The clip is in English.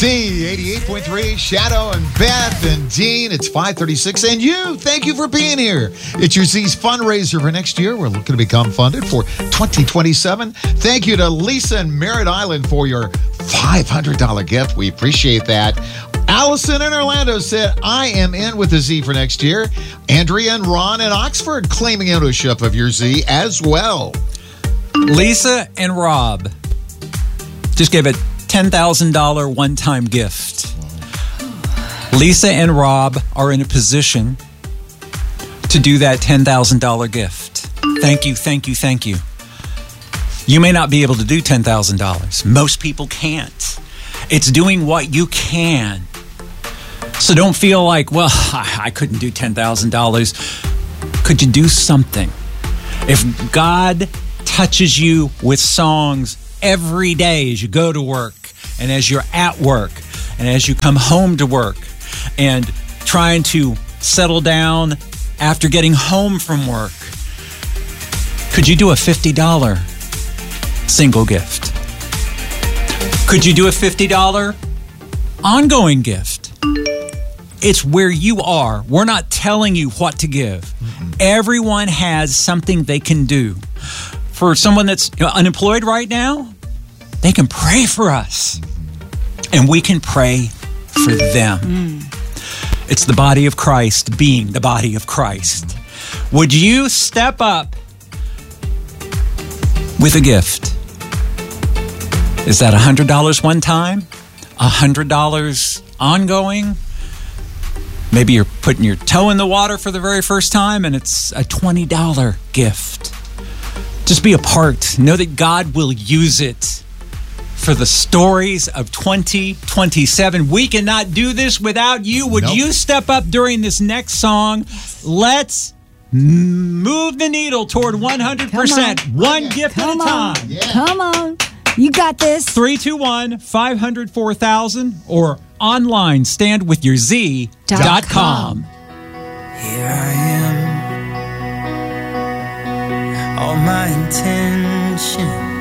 Z 88.3, Shadow and Beth and Dean. It's 5:36, and thank you for being here. It's your Z's fundraiser for next year. We're looking to become funded for 2027. Thank you to Lisa and Merritt Island for your $500 gift. We appreciate that. Allison in Orlando said, I am in with the Z for next year. Andrea and Ron in Oxford claiming ownership of your Z as well. Lisa and Rob just gave a $10,000 one-time gift. Lisa and Rob are in a position to do that $10,000 gift. Thank you, thank you, thank you. You may not be able to do $10,000. Most people can't. It's doing what you can. So don't feel like, well, I couldn't do $10,000. Could you do something? If God touches you with songs every day as you go to work and as you're at work and as you come home to work and trying to settle down after getting home from work, could you do a $50 single gift? Could you do a $50 ongoing gift? It's where you are. We're not telling you what to give. Mm-hmm. Everyone has something they can do. For someone that's unemployed right now, they can pray for us. And we can pray for them. It's the body of Christ being the body of Christ. Would you step up with a gift? Is that $100 one time? $100 ongoing? Maybe you're putting your toe in the water for the very first time and it's a $20 gift. Just be a part. Know that God will use it for the stories of 2027. We cannot do this without you. Would you step up during this next song? Yes. Let's move the needle toward 100%. One gift at a time. Yeah. Come on. You got this. 321-500-4000 or online standwithyourz.com. Here I am. All my intentions